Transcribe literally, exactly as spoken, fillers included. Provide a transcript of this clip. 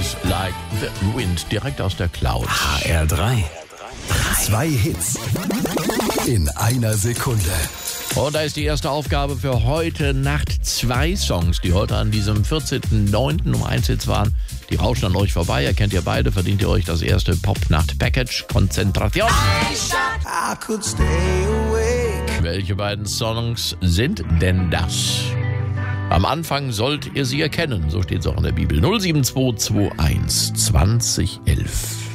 Like the Wind, direkt aus der Cloud. H R drei. Zwei Hits in einer Sekunde. Und da ist die erste Aufgabe für heute Nacht. Zwei Songs, die heute an diesem vierzehnten neunten um eins Hits waren. Die rauschen an euch vorbei. Ihr kennt ihr beide, verdient ihr euch das erste Pop-Nacht-Package. Konzentration! I could stay awake. Welche beiden Songs sind denn das? Am Anfang sollt ihr sie erkennen. So steht es auch in der Bibel. null sieben zwei zwei eins zwanzig elf.